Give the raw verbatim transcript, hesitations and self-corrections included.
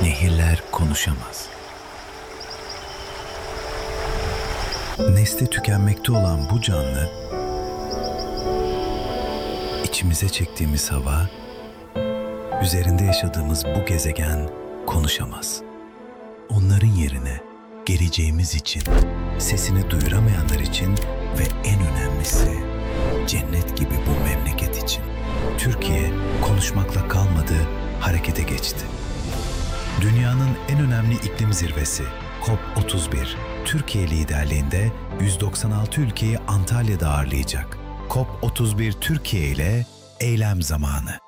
Nehirler konuşamaz. Nesli tükenmekte olan bu canlı, içimize çektiğimiz hava, üzerinde yaşadığımız bu gezegen konuşamaz. Onların yerine geleceğimiz için, sesini duyuramayanlar için ve en önemlisi cennet gibi bu memleket için. Türkiye konuşmakla kalmadı, harekete geçti. Dünyanın en önemli iklim zirvesi COP otuz bir, Türkiye liderliğinde yüz doksan altı ülkeyi Antalya'da ağırlayacak. COP otuz bir Türkiye ile eylem zamanı.